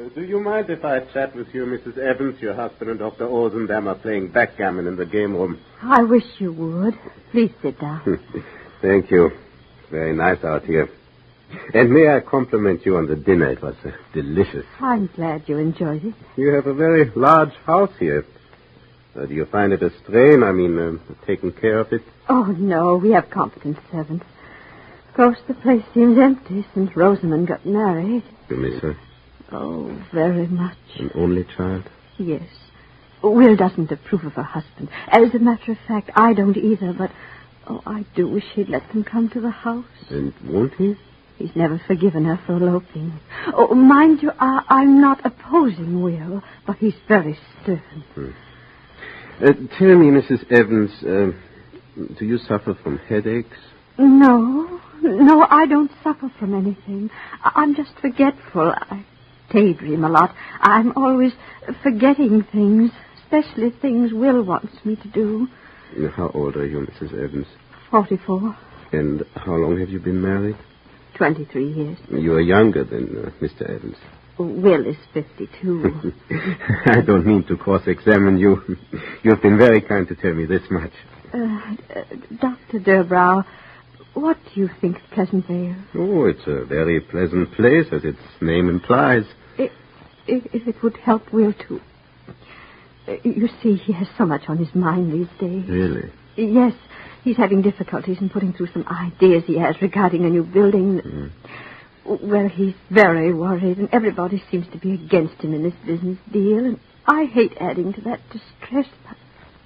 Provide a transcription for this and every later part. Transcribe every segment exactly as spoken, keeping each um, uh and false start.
Uh, do you mind if I chat with you, Missus Evans? Your husband and Doctor Olsendam are playing backgammon in the game room. I wish you would. Please sit down. Thank you. It's very nice out here. And may I compliment you on the dinner? It was uh, delicious. I'm glad you enjoyed it. You have a very large house here. Uh, do you find it a strain? I mean, uh, taking care of it? Oh, no, we have competent servants. Of course, the place seems empty since Rosamond got married. You miss her? Oh, very much. An only child? Yes. Will doesn't approve of her husband. As a matter of fact, I don't either, but, oh, I do wish he'd let them come to the house. And won't he? He's never forgiven her for eloping. Oh, mind you, I, I'm not opposing Will, but he's very stern. Hmm. Uh, tell me, Missus Evans, uh, do you suffer from headaches? No, no, I don't suffer from anything. I- I'm just forgetful. I daydream a lot. I'm always forgetting things, especially things Will wants me to do. How old are you, Missus Evans? Forty-four. And how long have you been married? Twenty-three years. You are younger than uh, Mister Evans. Will is fifty-two. I don't mean to cross-examine you. You've been very kind to tell me this much. Uh, uh, Doctor Durbrow, what do you think of Pleasant Vale? Oh, it's a very pleasant place, as its name implies. If, if, if it would help Will to... Uh, you see, he has so much on his mind these days. Really? Yes, he's having difficulties in putting through some ideas he has regarding a new building. Mm. Well, he's very worried, and everybody seems to be against him in this business deal, and I hate adding to that distress, but...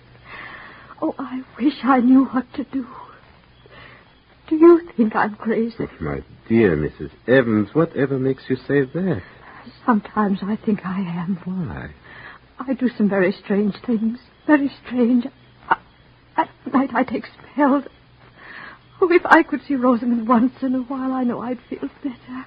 Oh, I wish I knew what to do. Do you think I'm crazy? Oh, my dear Missus Evans, whatever makes you say that? Sometimes I think I am. Why? I do some very strange things. Very strange. I, at night I take spells. Oh, if I could see Rosamond once in a while, I know I'd feel better.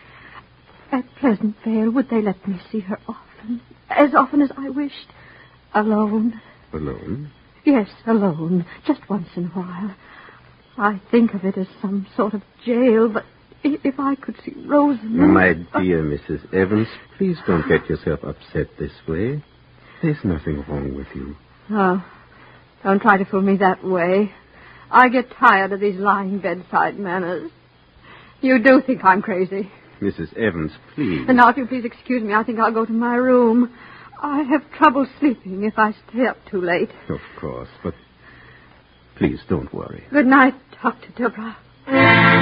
At Pleasant Vale, would they let me see her often? As often as I wished? Alone? Alone? Yes, alone. Just once in a while. I think of it as some sort of jail, but if I could see Rosamond... My dear Missus Evans, please don't get yourself upset this way. There's nothing wrong with you. Oh, don't try to fool me that way. I get tired of these lying bedside manners. You do think I'm crazy. Missus Evans, please. And now, if you please excuse me, I think I'll go to my room. I have trouble sleeping if I stay up too late. Of course, but please don't worry. Good night, Doctor Durbrow.